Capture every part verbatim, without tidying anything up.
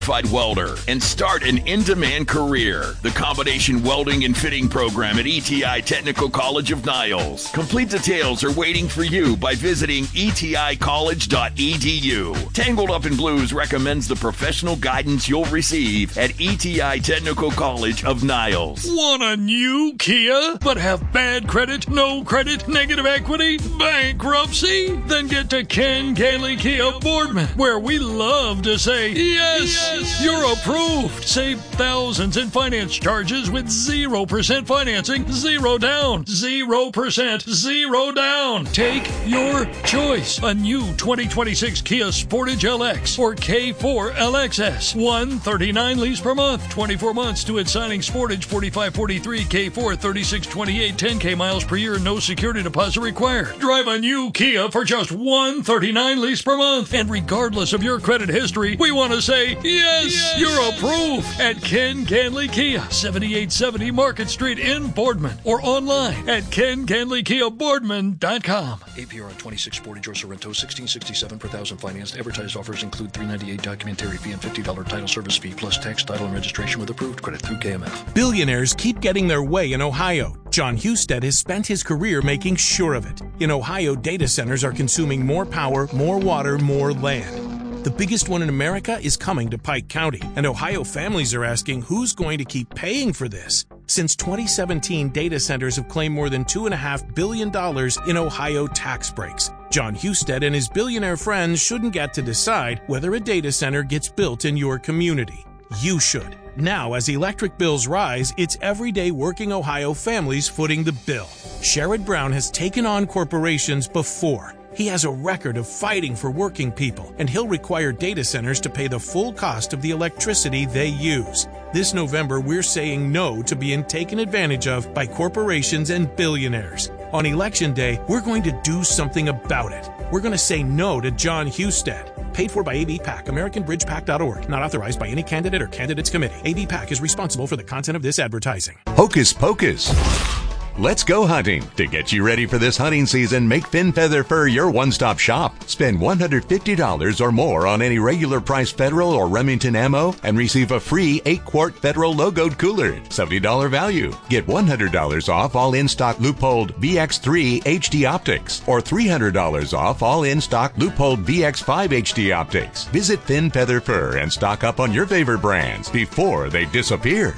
welder and start an in-demand career. The combination welding and fitting program at E T I Technical College of Niles. Complete details are waiting for you by visiting E T I college dot E D U. Tangled Up in Blues recommends the professional guidance you'll receive at E T I Technical College of Niles. Want a new Kia, but have bad credit, no credit, negative equity, bankruptcy? Then get to Ken Gailey Kia Boardman, where we love to say, yes, yes, you're approved. Save thousands in finance charges with zero percent financing, zero down, zero percent, zero down. Take your choice. A new twenty twenty-six Kia Sportage L X or K four L X S. one thirty-nine lease per month, twenty-four months to its signing. Sportage forty-five forty-three, K four thirty-six twenty-eight, ten K miles per year, no security deposit required. Drive a new Kia for just one thirty-nine lease per month. And regardless of your credit history, we want to say, yes, yes, you're approved at Ken Ganley Kia, seventy-eight seventy Market Street in Boardman, or online at ken ganley kia boardman dot com. A P R on twenty-six Sportage or Sorrento, sixteen sixty-seven per thousand financed. Advertised offers include three ninety-eight documentary fee and fifty dollars title service fee, plus tax, title, and registration with approved credit through K M F. Billionaires keep getting their way in Ohio. John Husted has spent his career making sure of it. In Ohio, data centers are consuming more power, more water, more land. The biggest one in America is coming to Pike County, and Ohio families are asking who's going to keep paying for this. Since twenty seventeen, data centers have claimed more than two point five billion dollars in Ohio tax breaks. John Husted and his billionaire friends shouldn't get to decide whether a data center gets built in your community. You should. Now, as electric bills rise, it's everyday working Ohio families footing the bill. Sherrod Brown has taken on corporations before. He has a record of fighting for working people, and he'll require data centers to pay the full cost of the electricity they use. This November, we're saying no to being taken advantage of by corporations and billionaires. On Election Day, we're going to do something about it. We're going to say no to John Husted. Paid for by A B PAC, American Bridge Pac dot org. Not authorized by any candidate or candidates committee. A B PAC is responsible for the content of this advertising. Hocus Pocus. Let's go hunting. To get you ready for this hunting season, make Finn Feather Fur your one-stop shop. Spend one hundred fifty dollars or more on any regular price Federal or Remington ammo and receive a free eight quart Federal logoed cooler. seventy dollars value. Get one hundred dollars off all in-stock Leupold V X three H D optics or three hundred dollars off all in-stock Leupold V X five H D optics. Visit Finn Feather Fur and stock up on your favorite brands before they disappear.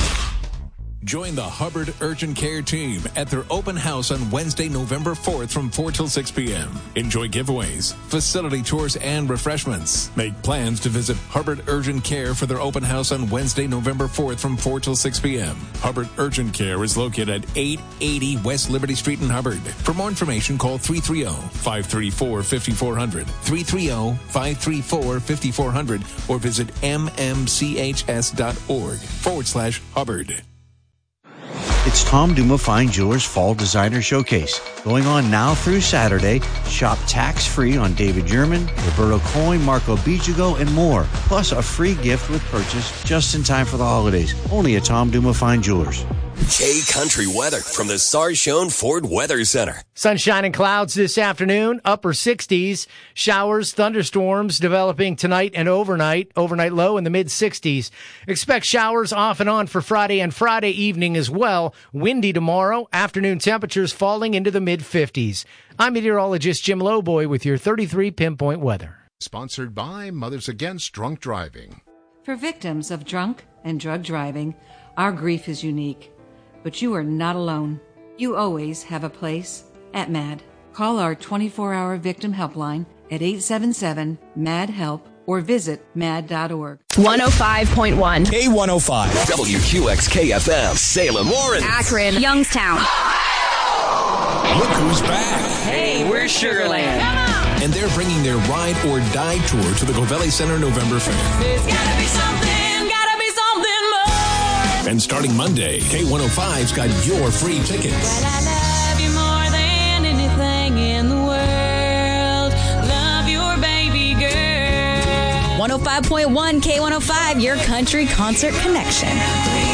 Join the Hubbard Urgent Care team at their open house on Wednesday, November fourth from four till six p.m. Enjoy giveaways, facility tours, and refreshments. Make plans to visit Hubbard Urgent Care for their open house on Wednesday, November fourth from four till six p.m. Hubbard Urgent Care is located at eight eighty West Liberty Street in Hubbard. For more information, call three three zero, five three four, five four zero zero, three three zero, five three four, five four zero zero, or visit mmchs.org forward slash Hubbard. It's Tom Duma Fine Jewelers Fall Designer Showcase. Going on now through Saturday. Shop tax-free on David German, Roberto Coin, Marco Bijago, and more. Plus a free gift with purchase just in time for the holidays. Only at Tom Duma Fine Jewelers. K Country weather from the Sarshone Ford Weather Center. Sunshine and clouds this afternoon, upper sixties. Showers, thunderstorms developing tonight and overnight. Overnight low in the mid sixties. Expect showers off and on for Friday and Friday evening as well. Windy tomorrow. Afternoon temperatures falling into the mid fifties. I'm meteorologist Jim Lowboy with your thirty-three pinpoint weather. Sponsored by Mothers Against Drunk Driving. For victims of drunk and drug driving, our grief is unique. But you are not alone. You always have a place at MAD. Call our twenty-four hour victim helpline at eight seven seven, M A D, HELP or visit mad dot org. one oh five point one. K one oh five. W Q X K F M. Salem, Warren. Akron. Youngstown. Look who's back. Hey, we're Sugarland. Come on. And they're bringing their Ride or Die tour to the Govelli Center November fifth. There's gotta be something. And starting Monday, K one oh five's got your free tickets. Well, I love you more than anything in the world. Love your baby girl. one oh five point one K one oh five, your country concert connection.